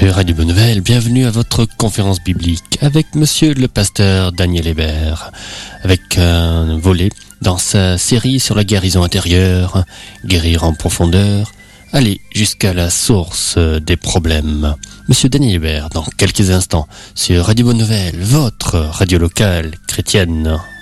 Sur Radio Bonne Nouvelle, bienvenue à votre conférence biblique avec monsieur le pasteur Daniel Hébert, avec un volet dans sa série sur la guérison intérieure, guérir en profondeur, aller jusqu'à la source des problèmes. Monsieur Daniel Hébert, dans quelques instants, sur Radio Bonne Nouvelle, votre radio locale chrétienne.